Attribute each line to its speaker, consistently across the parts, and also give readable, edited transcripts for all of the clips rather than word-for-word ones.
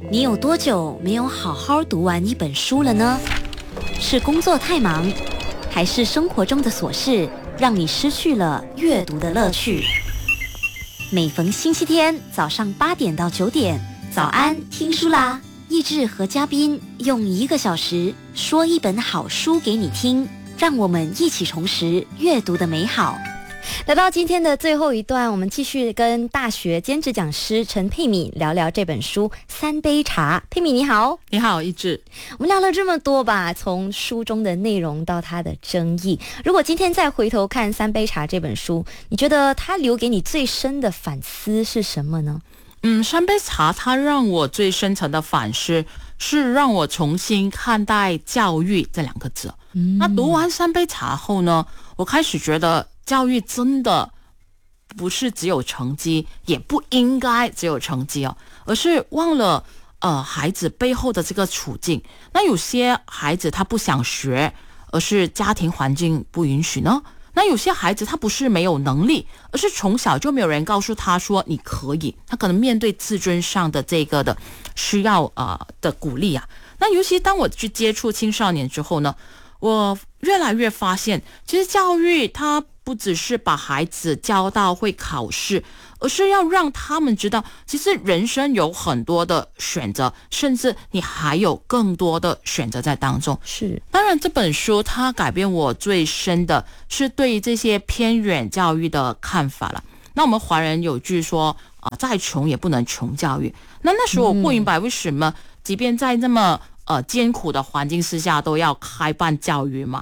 Speaker 1: 你有多久没有好好读完一本书了呢？是工作太忙，还是生活中的琐事让你失去了阅读的乐趣？每逢星期天早上8点到9点，早安听书啦！益智和嘉宾用1个小时说一本好书给你听，让我们一起重拾阅读的美好。来到今天的最后一段，我们继续跟大学兼职讲师陈佩敏聊聊这本书《三杯茶》。佩敏你好。
Speaker 2: 你好，一智。
Speaker 1: 我们聊了这么多吧，从书中的内容到它的争议，如果今天再回头看《三杯茶》这本书，你觉得它留给你最深的反思是什么呢？
Speaker 2: 三杯茶它让我最深层的反思是让我重新看待教育这2个字。那读完三杯茶后呢，我开始觉得教育真的不是只有成绩，也不应该只有成绩哦，而是忘了孩子背后的这个处境。那有些孩子他不想学，而是家庭环境不允许呢。那有些孩子他不是没有能力，而是从小就没有人告诉他说你可以，他可能面对自尊上的这个的需要的鼓励啊。那尤其当我去接触青少年之后呢，我越来越发现，其实教育它不只是把孩子教到会考试，而是要让他们知道，其实人生有很多的选择，甚至你还有更多的选择在当中。
Speaker 1: 是，
Speaker 2: 当然这本书它改变我最深的是对这些偏远教育的看法了。那我们华人有句说再穷也不能穷教育。那时候我不明白为什么即便在那么艰苦的环境之下都要开办教育嘛。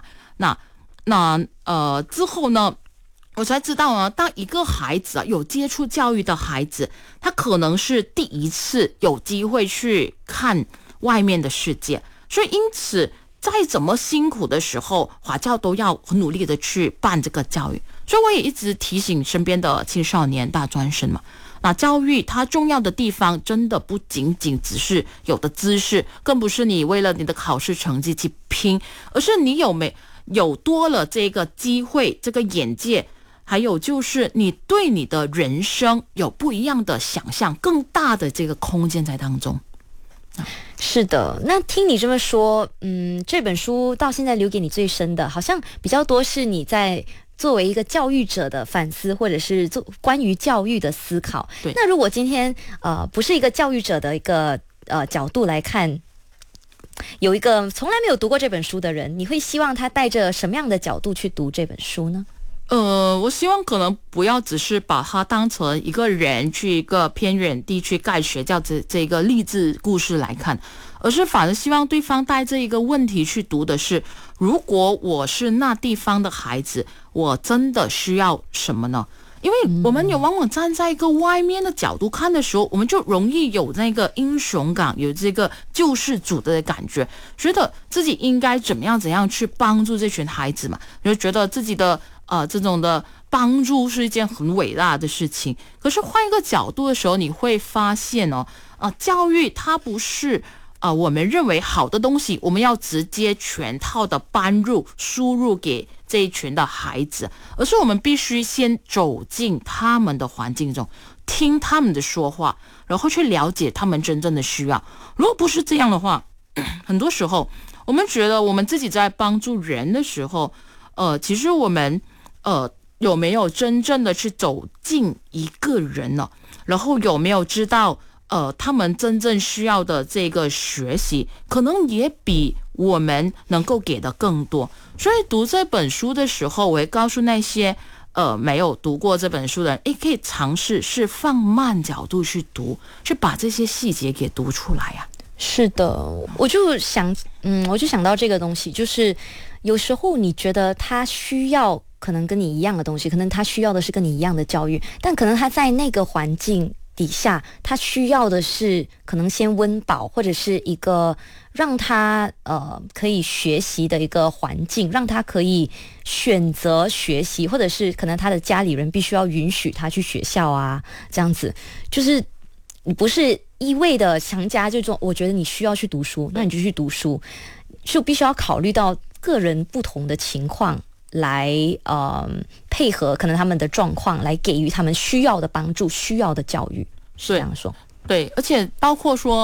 Speaker 2: 之后呢，我才知道呢，当一个孩子有接触教育的孩子，他可能是第一次有机会去看外面的世界，所以因此再怎么辛苦的时候，华教都要很努力的去办这个教育。所以我也一直提醒身边的青少年大专生嘛，那教育它重要的地方真的不仅仅只是有的知识，更不是你为了你的考试成绩去拼，而是你有多了这个机会，这个眼界，还有就是你对你的人生有不一样的想象，更大的这个空间在当中。
Speaker 1: 是的，那听你这么说，这本书到现在留给你最深的，好像比较多是你在作为一个教育者的反思，或者是关于教育的思考。
Speaker 2: 对，
Speaker 1: 那如果今天不是一个教育者的一个角度来看，有一个从来没有读过这本书的人，你会希望他带着什么样的角度去读这本书呢？
Speaker 2: 我希望可能不要只是把它当成一个人去一个偏远地区盖学校这个励志故事来看，而是反而希望对方带着一个问题去读的是，如果我是那地方的孩子，我真的需要什么呢？因为我们往往站在一个外面的角度看的时候，我们就容易有那个英雄感，有这个救世主的感觉，觉得自己应该怎样去帮助这群孩子嘛，就觉得自己的这种的帮助是一件很伟大的事情。可是换一个角度的时候，你会发现教育它不是我们认为好的东西，我们要直接全套的输入给这一群的孩子，而是我们必须先走进他们的环境中，听他们的说话，然后去了解他们真正的需要。如果不是这样的话，很多时候我们觉得我们自己在帮助人的时候，其实我们有没有真正的去走进一个人呢？然后有没有知道他们真正需要的这个学习，可能也比我们能够给的更多。所以读这本书的时候，我会告诉那些没有读过这本书的人，可以尝试是放慢角度去读，去把这些细节给读出来啊。
Speaker 1: 是的，我就想到这个东西，就是有时候你觉得他需要可能跟你一样的东西，可能他需要的是跟你一样的教育，但可能他在那个环境底下，他需要的是可能先温饱，或者是一个让他可以学习的一个环境，让他可以选择学习，或者是可能他的家里人必须要允许他去学校啊，这样子，就是你不是一味的强加这种，我觉得你需要去读书，那你就去读书，就必须要考虑到个人不同的情况来配合可能他们的状况，来给予他们需要的帮助，需要的教育，是这样说。
Speaker 2: 对，而且包括说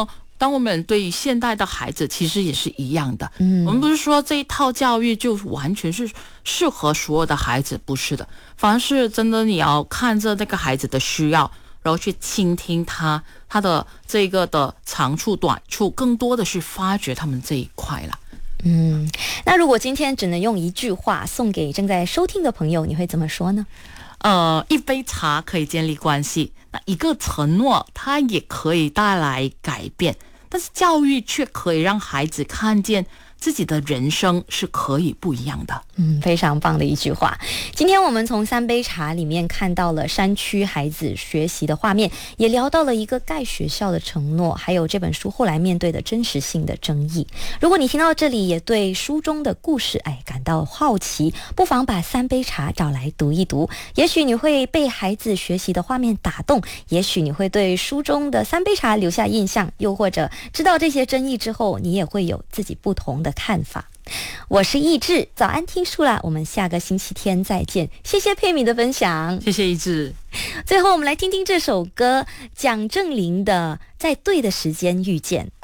Speaker 2: 当我们对于现代的孩子其实也是一样的。我们不是说这一套教育就完全是适合所有的孩子，不是的，反而是真的你要看着那个孩子的需要，然后去倾听他的这个的长处短处，更多的是发掘他们这一块了。
Speaker 1: 那如果今天只能用一句话送给正在收听的朋友，你会怎么说呢？
Speaker 2: 一杯茶可以建立关系，那一个承诺它也可以带来改变，但是教育却可以让孩子看见自己的人生是可以不一样的。
Speaker 1: 非常棒的一句话。今天我们从三杯茶里面看到了山区孩子学习的画面，也聊到了一个盖学校的承诺，还有这本书后来面对的真实性的争议。如果你听到这里也对书中的故事感到好奇，不妨把三杯茶找来读一读，也许你会被孩子学习的画面打动，也许你会对书中的三杯茶留下印象，又或者知道这些争议之后，你也会有自己不同的看法。我是易志，早安听书啦，我们下个星期天再见。谢谢佩米的分享，
Speaker 2: 谢谢易志。
Speaker 1: 最后我们来听听这首歌，蒋正霖的《在对的时间遇见》。